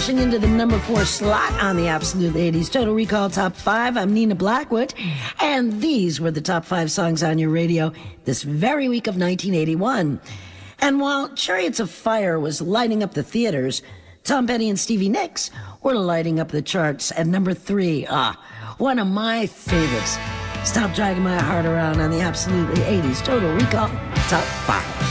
rushing into the number 4 slot on the Absolute 80s Total Recall Top 5. I'm Nina Blackwood, and these were the top 5 songs on your radio this very week of 1981. And while Chariots of Fire was lighting up the theaters, Tom Petty and Stevie Nicks were lighting up the charts at number 3. One of my favorites. Stop Dragging My Heart Around on the Absolutely 80s Total Recall Top 5.